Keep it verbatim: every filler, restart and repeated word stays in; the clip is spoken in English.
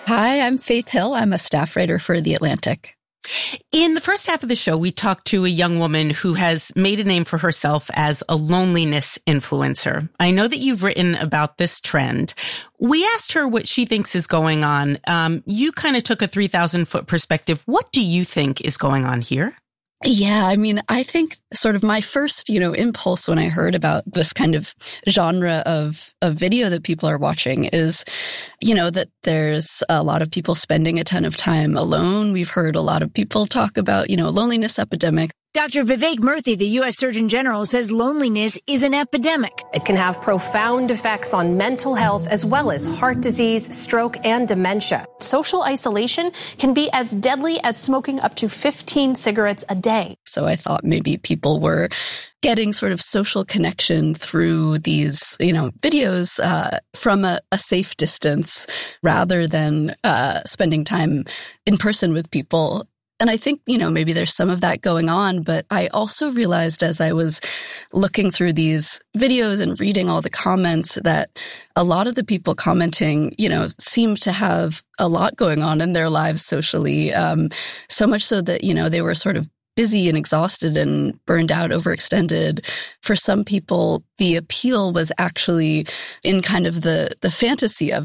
Hi, I'm Faith Hill. I'm a staff writer for The Atlantic. In the first half of the show, we talked to a young woman who has made a name for herself as a loneliness influencer. I know that you've written about this trend. We asked her what she thinks is going on. Um, you kind of took a three thousand foot perspective. What do you think is going on here? Yeah, I mean, I think sort of my first, you know, impulse when I heard about this kind of genre of, of video that people are watching is, you know, that there's a lot of people spending a ton of time alone. We've heard a lot of people talk about, you know, loneliness epidemic. Doctor Vivek Murthy, the U S Surgeon General, says loneliness is an epidemic. It can have profound effects on mental health as well as heart disease, stroke, and dementia. Social isolation can be as deadly as smoking up to fifteen cigarettes a day. So I thought maybe people were getting sort of social connection through these, you know, videos uh, from a, a safe distance rather than uh, spending time in person with people. And I think, you know, maybe there's some of that going on, but I also realized as I was looking through these videos and reading all the comments that a lot of the people commenting, you know, seem to have a lot going on in their lives socially, um, so much so that, you know, they were sort of busy and exhausted and burned out, overextended. For some people, the appeal was actually in kind of the, the fantasy of